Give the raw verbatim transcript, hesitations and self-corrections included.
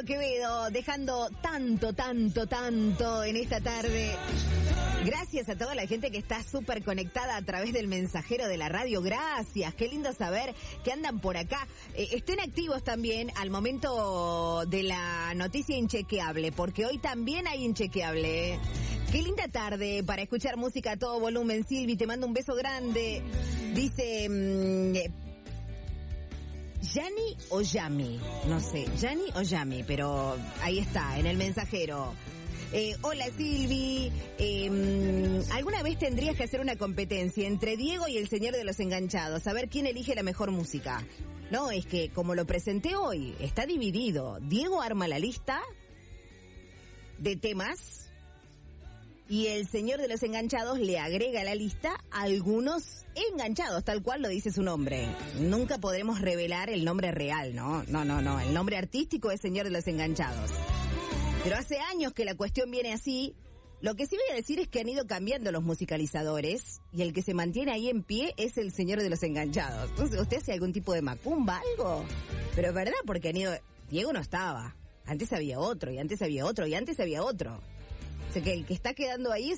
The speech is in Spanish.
Quevedo, dejando tanto, tanto, tanto en esta tarde. Gracias a toda la gente que está súper conectada a través del mensajero de la radio. Gracias, qué lindo saber que andan por acá. Eh, estén activos también al momento de la noticia inchequeable, porque hoy también hay inchequeable. ¿eh? Qué linda tarde para escuchar música a todo volumen. Silvi, te mando un beso grande. Dice... Mmm, ¿Yani o Yami? No sé, Yani o Yami, pero ahí está, en el mensajero. Eh, hola Silvi, eh, ¿alguna vez tendrías que hacer una competencia entre Diego y el Señor de los Enganchados? A ver quién elige la mejor música. No, es que como lo presenté hoy, está dividido. Diego arma la lista de temas y el Señor de los Enganchados le agrega a la lista algunos enganchados, tal cual lo dice su nombre. Nunca podremos revelar el nombre real, ¿no? No, no, no. El nombre artístico es Señor de los Enganchados. Pero hace años que la cuestión viene así. Lo que sí voy a decir es que han ido cambiando los musicalizadores y el que se mantiene ahí en pie es el Señor de los Enganchados. Entonces, ¿usted hace algún tipo de macumba, algo? Pero es verdad, porque han ido... Diego no estaba. Antes había otro, y antes había otro, y antes había otro. O sea que el que está quedando ahí es